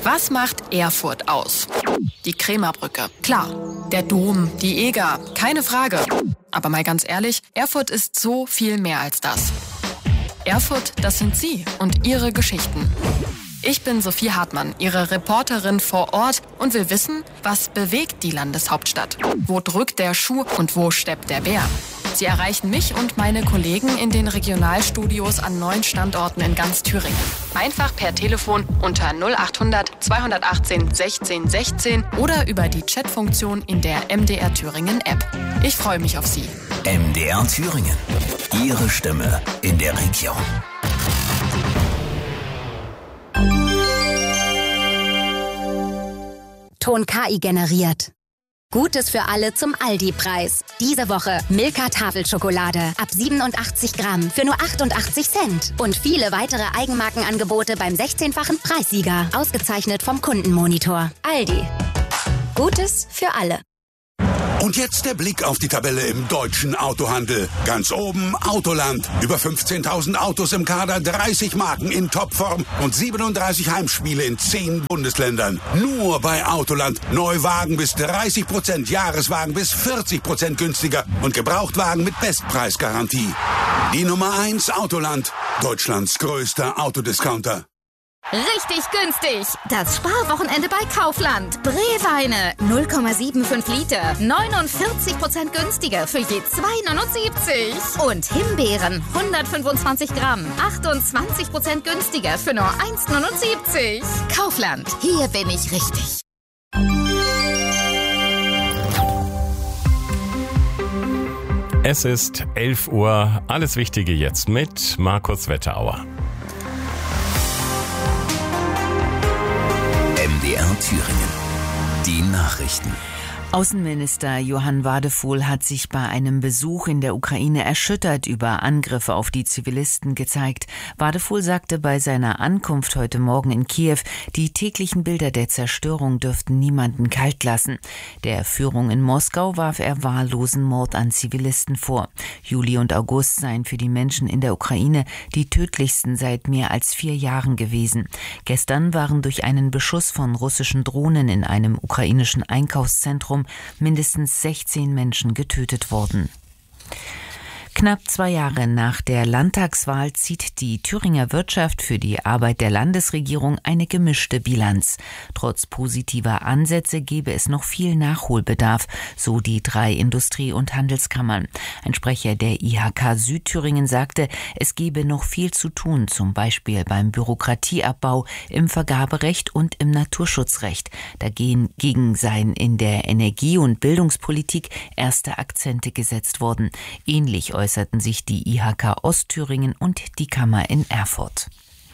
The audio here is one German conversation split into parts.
Was macht Erfurt aus? Die Krämerbrücke, klar. Der Dom, die Eger, keine Frage. Aber mal ganz ehrlich, Erfurt ist so viel mehr als das. Erfurt, das sind Sie und Ihre Geschichten. Ich bin Sophie Hartmann, Ihre Reporterin vor Ort und will wissen, was bewegt die Landeshauptstadt? Wo drückt der Schuh und wo steppt der Bär? Sie erreichen mich und meine Kollegen in den Regionalstudios an 9 Standorten in ganz Thüringen. Einfach per Telefon unter 0800 218 16 16 oder über die Chatfunktion in der MDR Thüringen App. Ich freue mich auf Sie. MDR Thüringen. Ihre Stimme in der Region. Ton KI generiert. Gutes für alle zum Aldi-Preis. Diese Woche Milka Tafelschokolade ab 87 Gramm für nur 88 Cent. Und viele weitere Eigenmarkenangebote beim 16-fachen Preissieger. Ausgezeichnet vom Kundenmonitor. Aldi. Gutes für alle. Und jetzt der Blick auf die Tabelle im deutschen Autohandel. Ganz oben Autoland. Über 15.000 Autos im Kader, 30 Marken in Topform und 37 Heimspiele in 10 Bundesländern. Nur bei Autoland. Neuwagen bis 30%, Jahreswagen bis 40% günstiger und Gebrauchtwagen mit Bestpreisgarantie. Die Nummer 1 Autoland. Deutschlands größter Autodiscounter. Richtig günstig! Das Sparwochenende bei Kaufland. Breweine 0,75 Liter, 49% günstiger für je 2,79. Und Himbeeren 125 Gramm, 28% günstiger für nur 1,79. Kaufland, hier bin ich richtig. Es ist 11 Uhr. Alles Wichtige jetzt mit Markus Wetterauer. MDR Thüringen. Die Nachrichten. Außenminister Johann Wadefuhl hat sich bei einem Besuch in der Ukraine erschüttert über Angriffe auf die Zivilisten gezeigt. Wadefuhl sagte bei seiner Ankunft heute Morgen in Kiew, die täglichen Bilder der Zerstörung dürften niemanden kalt lassen. Der Führung in Moskau warf er wahllosen Mord an Zivilisten vor. Juli und August seien für die Menschen in der Ukraine die tödlichsten seit mehr als 4 Jahren gewesen. Gestern waren durch einen Beschuss von russischen Drohnen in einem ukrainischen Einkaufszentrum mindestens 16 Menschen getötet worden. Knapp 2 Jahre nach der Landtagswahl zieht die Thüringer Wirtschaft für die Arbeit der Landesregierung eine gemischte Bilanz. Trotz positiver Ansätze gebe es noch viel Nachholbedarf, so die 3 Industrie- und Handelskammern. Ein Sprecher der IHK Südthüringen sagte, es gebe noch viel zu tun, zum Beispiel beim Bürokratieabbau, im Vergaberecht und im Naturschutzrecht. Dagegen seien in der Energie- und Bildungspolitik erste Akzente gesetzt worden. Ähnlich äußerten sich die IHK Ostthüringen und die Kammer in Erfurt.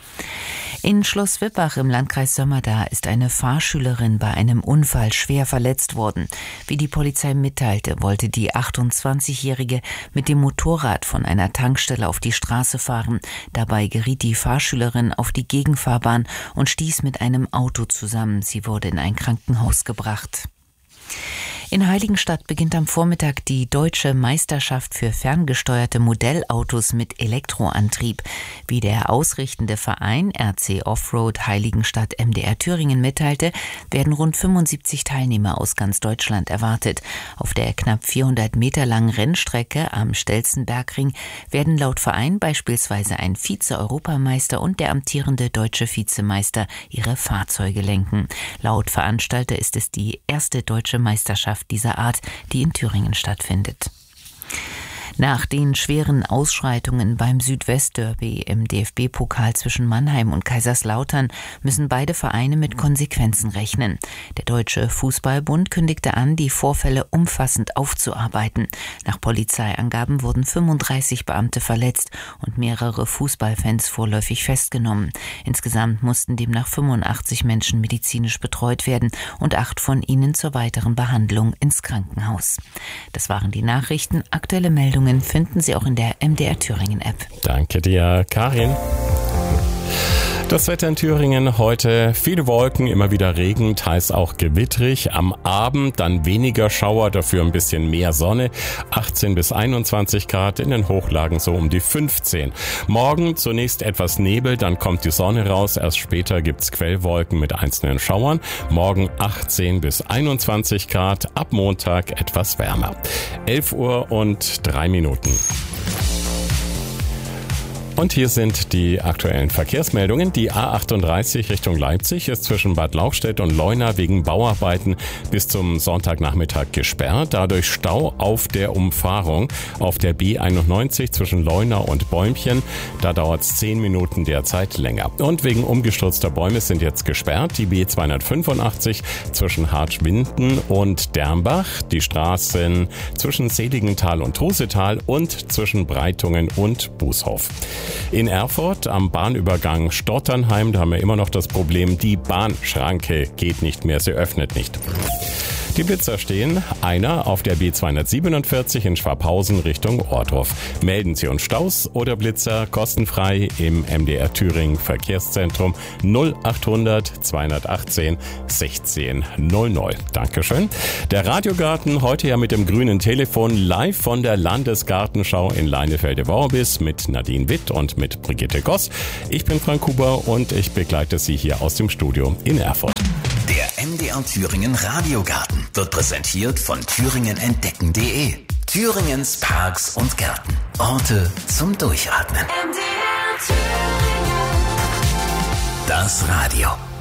In Schloss Wippach im Landkreis Sömmerda ist eine Fahrschülerin bei einem Unfall schwer verletzt worden. Wie die Polizei mitteilte, wollte die 28-Jährige mit dem Motorrad von einer Tankstelle auf die Straße fahren. Dabei geriet die Fahrschülerin auf die Gegenfahrbahn und stieß mit einem Auto zusammen. Sie wurde in ein Krankenhaus gebracht. In Heiligenstadt beginnt am Vormittag die Deutsche Meisterschaft für ferngesteuerte Modellautos mit Elektroantrieb. Wie der ausrichtende Verein RC Offroad Heiligenstadt MDR Thüringen mitteilte, werden rund 75 Teilnehmer aus ganz Deutschland erwartet. Auf der knapp 400 Meter langen Rennstrecke am Stelzenbergring werden laut Verein beispielsweise ein Vize-Europameister und der amtierende deutsche Vizemeister ihre Fahrzeuge lenken. Laut Veranstalter ist es die erste deutsche Meisterschaft dieser Art, die in Thüringen stattfindet. Nach den schweren Ausschreitungen beim Südwestderby im DFB-Pokal zwischen Mannheim und Kaiserslautern müssen beide Vereine mit Konsequenzen rechnen. Der Deutsche Fußballbund kündigte an, die Vorfälle umfassend aufzuarbeiten. Nach Polizeiangaben wurden 35 Beamte verletzt und mehrere Fußballfans vorläufig festgenommen. Insgesamt mussten demnach 85 Menschen medizinisch betreut werden und 8 von ihnen zur weiteren Behandlung ins Krankenhaus. Das waren die Nachrichten. Aktuelle Meldungen finden Sie auch in der MDR Thüringen App. Danke dir, Karin. Das Wetter in Thüringen heute, viele Wolken, immer wieder Regen, teils auch gewittrig. Am Abend dann weniger Schauer, dafür ein bisschen mehr Sonne. 18 bis 21 Grad, in den Hochlagen so um die 15. Morgen zunächst etwas Nebel, dann kommt die Sonne raus. Erst später gibt's Quellwolken mit einzelnen Schauern. Morgen 18 bis 21 Grad, ab Montag etwas wärmer. 11 Uhr und 3 Minuten. Und hier sind die aktuellen Verkehrsmeldungen. Die A38 Richtung Leipzig ist zwischen Bad Lauchstädt und Leuna wegen Bauarbeiten bis zum Sonntagnachmittag gesperrt. Dadurch Stau auf der Umfahrung auf der B91 zwischen Leuna und Bäumchen. Da dauert es 10 Minuten derzeit länger. Und wegen umgestürzter Bäume sind jetzt gesperrt die B285 zwischen Hartschwinden und Dermbach, die Straßen zwischen Seligenthal und Trusetal und zwischen Breitungen und Bußhof. In Erfurt am Bahnübergang Stotternheim, da haben wir immer noch das Problem, die Bahnschranke geht nicht mehr, sie öffnet nicht. Die Blitzer stehen, einer auf der B247 in Schwabhausen Richtung Ohrdruf. Melden Sie uns Staus oder Blitzer kostenfrei im MDR Thüringen Verkehrszentrum 0800 218 16 00. Dankeschön. Der Radiogarten heute ja mit dem grünen Telefon live von der Landesgartenschau in Leinefelde-Worbis mit Nadine Witt und mit Brigitte Goss. Ich bin Frank Huber und ich begleite Sie hier aus dem Studio in Erfurt. Der MDR Thüringen Radiogarten wird präsentiert von thüringenentdecken.de. Thüringens Parks und Gärten. Orte zum Durchatmen. Das Radio.